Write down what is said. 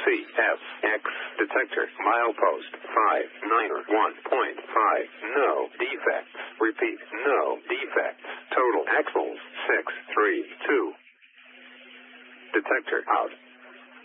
CFX detector. Milepost 591.5. No defects. Repeat, no defects. Total axles 632. Detector out.